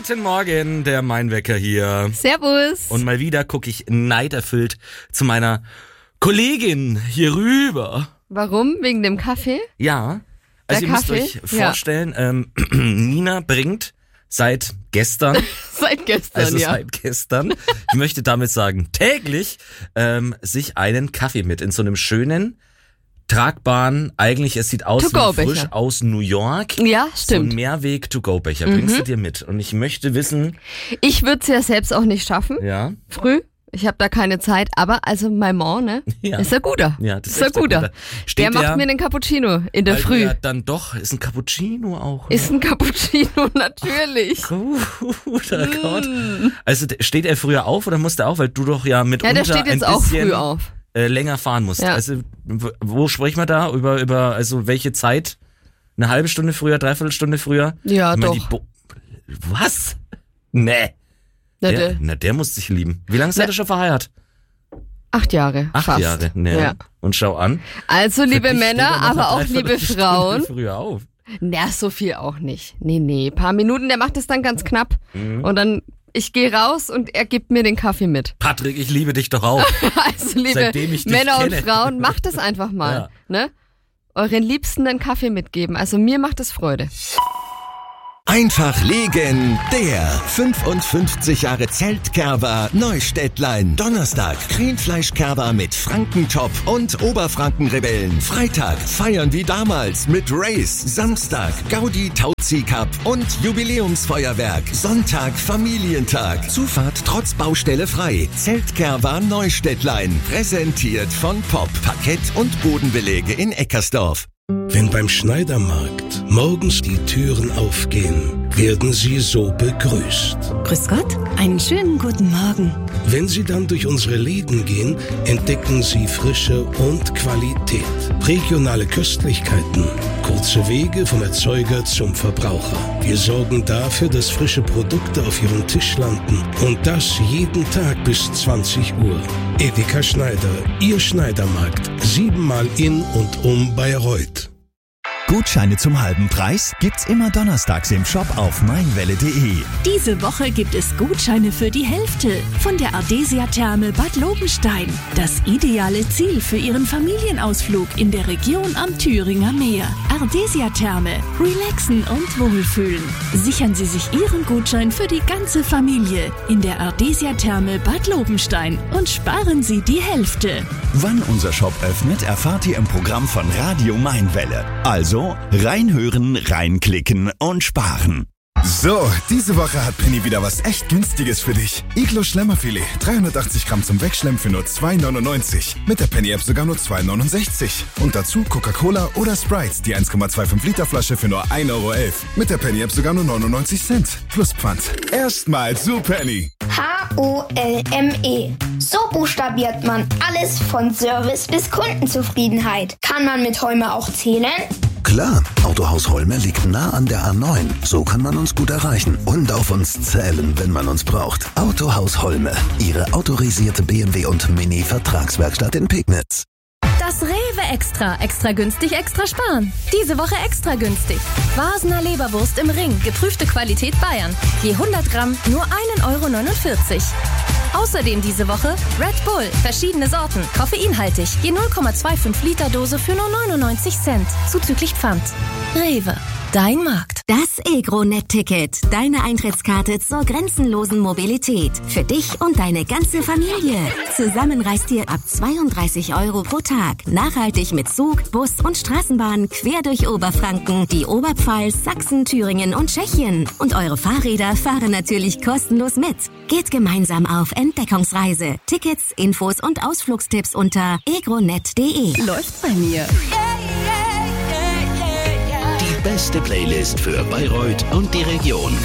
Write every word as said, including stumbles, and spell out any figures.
Guten Morgen, der Mainwecker hier. Servus. Und mal wieder gucke ich neiderfüllt zu meiner Kollegin hier rüber. Warum? Wegen dem Kaffee? Ja, also Der ihr Kaffee? müsst euch vorstellen, ja. ähm, Nina bringt seit gestern, Seit gestern, also ja. seit gestern, ich möchte damit sagen täglich, ähm, sich einen Kaffee mit in so einem schönen, tragbaren, eigentlich es sieht aus wie To-go-Becher. frisch aus New York. Ja, So stimmt. ein Mehrweg-to-go-Becher bringst du dir mit. Und ich möchte wissen, Ich würde es ja selbst auch nicht schaffen, ja, früh. Ich habe da keine Zeit, aber also mein Mann, ne, Ja. ist ein guter. Ja, das ist ist ein echt ein guter. guter. Steht Der macht der- mir den Cappuccino in der weil Früh. Ja, dann doch, ist ein Cappuccino auch. Ne? Ist ein Cappuccino, natürlich. Guter Gott. Also d- steht er früher auf oder muss der auch, weil du doch ja Ja, mitunter der steht ein jetzt auch bisschen früh auf. Äh, länger fahren musst. Ja. Also w- wo sprechen wir da über über also welche Zeit? Eine halbe Stunde früher, dreiviertel Stunde früher? Ja, Ich mein, die doch. Bo- Was? Nee. Ja, Der, der, na, der muss sich lieben. Wie lange seid ihr schon verheiratet? acht Jahre. Acht fast. Jahre. Nee. Ja. Und schau an. Also, Für liebe dich steht Männer, er noch aber eine auch liebe Dreiviertelstunde Frauen. Früher auf. Na, so viel auch nicht. Nee, nee. Paar Minuten, der macht es dann ganz knapp. Mhm. Und dann, ich gehe raus und er gibt mir den Kaffee mit. Patrick, ich liebe dich doch auch. Also, liebe Seitdem ich dich Männer und kenne. Frauen, macht es einfach mal. Ja. Ne? Euren Liebsten den Kaffee mitgeben. Also, mir macht es Freude. Einfach liegen, der fünfundfünfzig Jahre Zeltkerber Neustädtlein. Donnerstag Rindfleischkerber mit Frankentop und Oberfrankenrebellen. Freitag feiern wie damals mit Race. Samstag Gaudi Tauzi Cup und Jubiläumsfeuerwerk. Sonntag Familientag. Zufahrt trotz Baustelle frei. Zeltkerber Neustädtlein. Präsentiert von Pop. Parkett und Bodenbelege in Eckersdorf. Wenn beim Schneidermarkt morgens die Türen aufgehen, werden Sie so begrüßt. Grüß Gott, einen schönen guten Morgen. Wenn Sie dann durch unsere Läden gehen, entdecken Sie Frische und Qualität. Regionale Köstlichkeiten, kurze Wege vom Erzeuger zum Verbraucher. Wir sorgen dafür, dass frische Produkte auf Ihrem Tisch landen. Und das jeden Tag bis zwanzig Uhr. Edeka Schneider, Ihr Schneidermarkt. Siebenmal in und um Bayreuth. Gutscheine zum halben Preis gibt's immer donnerstags im Shop auf meinwelle punkt de. Diese Woche gibt es Gutscheine für die Hälfte von der Ardesia-Therme Bad Lobenstein. Das ideale Ziel für Ihren Familienausflug in der Region am Thüringer Meer. Ardesia-Therme. Relaxen und wohlfühlen. Sichern Sie sich Ihren Gutschein für die ganze Familie in der Ardesia-Therme Bad Lobenstein und sparen Sie die Hälfte. Wann unser Shop öffnet, erfahrt ihr im Programm von Radio Mainwelle. Also reinhören, reinklicken und sparen. So, diese Woche hat Penny wieder was echt Günstiges für dich. Iglo Schlemmerfilet, dreihundertachtzig Gramm zum Wegschlemmen für nur zwei neunundneunzig. Mit der Penny-App sogar nur zwei neunundsechzig. Und dazu Coca-Cola oder Sprite, die eins Komma fünfundzwanzig Liter Flasche für nur ein Euro elf. Mit der Penny-App sogar nur neunundneunzig Cent. Plus Pfand. Erstmal zu Penny. H O L M E. So buchstabiert man alles von Service bis Kundenzufriedenheit. Kann man mit Holme auch zählen? Klar, Autohaus Holme liegt nah an der A neun. So kann man uns gut erreichen und auf uns zählen, wenn man uns braucht. Autohaus Holme, Ihre autorisierte B M W und Mini-Vertragswerkstatt in Pegnitz. Das Rewe Extra. Extra günstig, extra sparen. Diese Woche extra günstig. Vasener Leberwurst im Ring. Geprüfte Qualität Bayern. Je hundert Gramm nur ein Euro neunundvierzig. Außerdem diese Woche Red Bull. Verschiedene Sorten. Koffeinhaltig. Je null Komma fünfundzwanzig Liter Dose für nur neunundneunzig Cent. Zuzüglich Pfand. Rewe. Dein Markt. Das EgroNet-Ticket. Deine Eintrittskarte zur grenzenlosen Mobilität. Für dich und deine ganze Familie. Zusammen reist ihr ab zweiunddreißig Euro pro Tag. Nachhaltig mit Zug, Bus und Straßenbahn quer durch Oberfranken, die Oberpfalz, Sachsen, Thüringen und Tschechien. Und eure Fahrräder fahren natürlich kostenlos mit. Geht gemeinsam auf Entdeckungsreise. Tickets, Infos und Ausflugstipps unter egronet punkt de. Läuft bei mir. Die beste Playlist für Bayreuth und die Region.